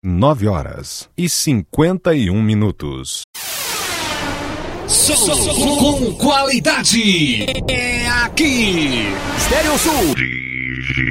9h51. Som com qualidade. É aqui. Estéreo Sul.